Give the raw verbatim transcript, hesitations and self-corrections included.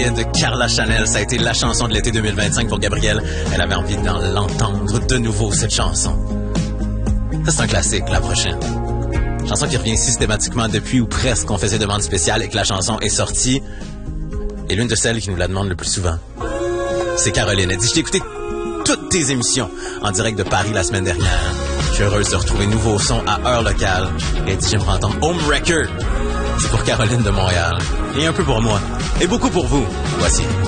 Soleil de Carla Chanel. Ça a été la chanson de l'été deux mille vingt-cinq pour Gabrielle. Elle avait envie d'en l'entendre de nouveau, cette chanson. Ça, c'est un classique, la prochaine. Chanson qui revient systématiquement depuis ou presque qu'on faisait demande spéciale et que la chanson est sortie. Et l'une de celles qui nous la demande le plus souvent, c'est Caroline. Elle dit, je t'ai écouté toutes tes émissions en direct de Paris la semaine dernière. Je suis heureuse de retrouver nouveau son à heure locale. Et elle dit, j'aimerais entendre Home Wrecker. C'est pour Caroline de Montréal. Et un peu pour moi. Et beaucoup pour vous. Voici.